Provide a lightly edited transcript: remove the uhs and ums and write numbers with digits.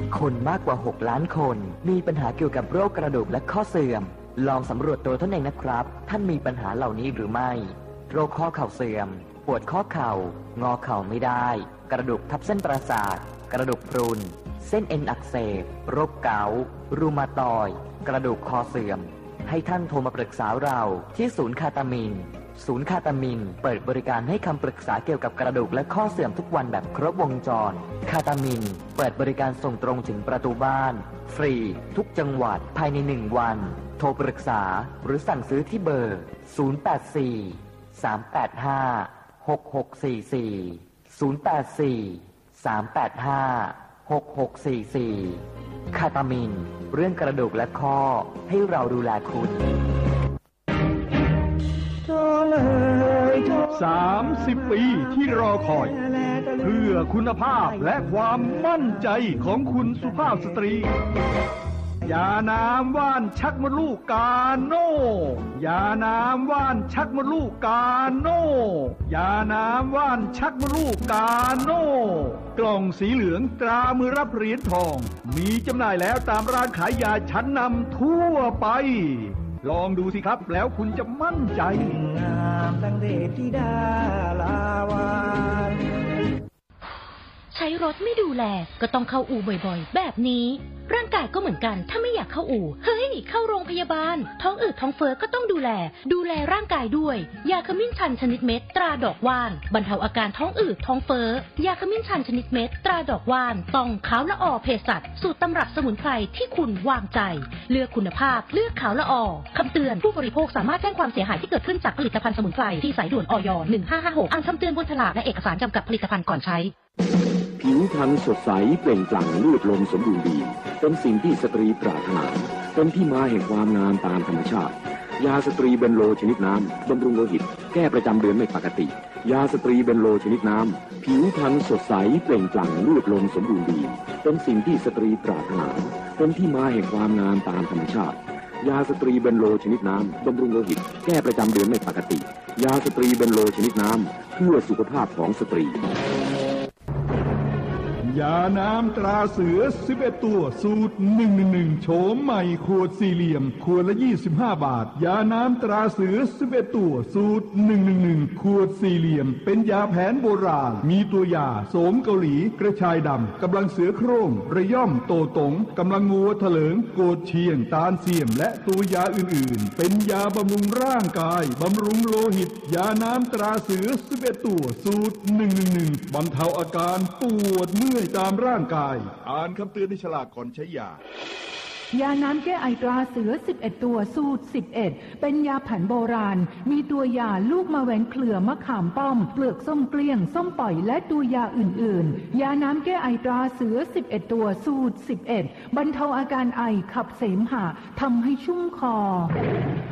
คนมากกว่า6 ล้านคนมีปัญหาเกี่ยวกับโรคกระดูกและข้อเสื่อมลองสำรวจตัวท่านเองนะครับท่านมีปัญหาเหล่านี้หรือไม่โรคข้อเข่าเสื่อมปวดข้อเข่างอเข่าไม่ได้กระดูกทับเส้นประสาทกระดูกพรุนเส้นเอ็นอักเสบโรคเกาต์รูมาตอยด์กระดูกคอเสื่อมให้ท่านโทรมาปรึกษาเราที่ศูนย์คาตามินศูนย์คาตามินเปิดบริการให้คำปรึกษาเกี่ยวกับกระดูกและข้อเสื่อมทุกวันแบบครบวงจรคาตามินเปิดบริการส่งตรงถึงประตูบ้านฟรีทุกจังหวัดภายใน1 วันโทรปรึกษาหรือสั่งซื้อที่เบอร์084-385-6644 คาตามินเรื่องกระดูกและข้อให้เราดูแลคุณ 30 ปีที่รอคอยเพื่อคุณภาพและความมั่นใจของคุณสุภาพสตรียาน้ำว่านชักมดลูกกาโน่ยาน้ำว่านชักมดลูกกาโน่ยาน้ำว่านชักมดลูกกาโน่กล่องสีเหลืองตรามือรับเหรียญทองมีจำหน่ายแล้วตามร้านขายยาชั้นนำทั่วไปลองดูสิครับแล้วคุณจะมั่นใจงามตั้งเดชธิดาลาวานใช้รถไม่ดูแลก็ต้องเข้าอู่บ่อยๆแบบนี้ร่างกายก็เหมือนกันถ้าไม่อยากเข้าอู่เฮ้ยเข้าโรงพยาบาลท้องอืดท้องเฟ้อก็ต้องดูแลร่างกายด้วยยาขมิ้นชันชนิดเม็ดตราดอกว่านบรรเทาอาการท้องอืดท้องเฟ้อยาขมิ้นชันชนิดเม็ดตราดอกว่านต้องขาวละออเภสัชสูตรตำรับสมุนไพรที่คุณวางใจเลือกคุณภาพเลือกขาวละออคำเตือนผู้บริโภคสามารถแจ้งความเสียหายที่เกิดขึ้นจากผลิตภัณฑ์สมุนไพรที่สายด่วนอย 1556อ่านคำเตือนบนฉลากและเอกสารจำกัดผลิตภัณฑ์ก่อนใช้ผิวพรรณสดใสเปล่งปลั่งเลือดลมสมบูรณ์ดีเป็นสิ่งที่สตรีปรารถนาเป็นที่มาแห่งความงามตามธรรมชาติยาสตรีเบนโลชนิดน้ำบำรุงโลหิตแก้ประจำเดือนไม่ปกติยาสตรีเบนโลชนิดน้ำผิวพรรณสดใสเปล่งปลั่งเลือดลมสมบูรณ์ดีเป็นสิ่งที่สตรีปรารถนาเป็นที่มาแห่งความงามตามธรรมชาติยาสตรีเบนโลชนิดน้ำบำรุงโลหิตแก้ประจำเดือนไม่ปกติยาสตรีเบนโลชนิดน้ำเพื่อสุขภาพของสตรียาน้ำตราเสือ11ตัวสูตร111โฉมใหม่ขวดสี่เหลี่ยมขวดละ25 บาทยาน้ำตราเสือ11ตัวสูตร111ขวดสี่เหลี่ยมเป็นยาแผนโบราณมีตัวยาโสมเกาหลีกระชายดำกำลังเสือโคร่งระย่อมโตตงกำลังงัวเถลิงโกดเชียงตาลเสียมและตัวยาอื่นๆเป็นยาบำรุงร่างกายบำรุงโลหิตยาน้ำตราเสือ11ตัวสูตร111บรรเทาอาการปวดเมื่อยตามร่างกายอ่านคำเตือนในฉลากก่อนใช้ยายาน้ำแก้ไอตราเสือ11ตัวสูตร11เป็นยาแผนโบราณมีตัวยาลูกมะแวงเครือมะขามป้อมเปลือกส้มเกลี้ยงส้มปล่อยและตัวยาอื่นๆยาน้ำแก้ไอตราเสือ11ตัวสูตร11บรรเทาอาการไอขับเสมหะทำให้ชุ่มคอ